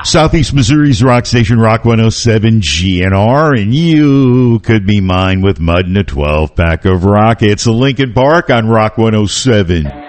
Southeast Missouri's rock station, Rock 107 GNR, and you could be mine with Mud and a 12-pack of rock. It's Lincoln Park on Rock 107.